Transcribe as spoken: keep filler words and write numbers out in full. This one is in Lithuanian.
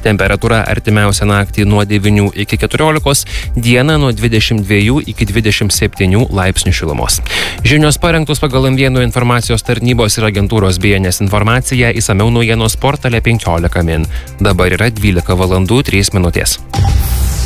Temperatūra artimiausią naktį nuo devynių iki keturiolikos, dieną nuo dvidešimt dviejų iki dvidešimt septynių laipsnių šilumos. Žinios parengtos pagal M vienas informacijos tarnybos ir agentūros B N S informaciją, išsamiau naujienos portale penkiolika min. Dabar yra dvylika valandų trys minutės.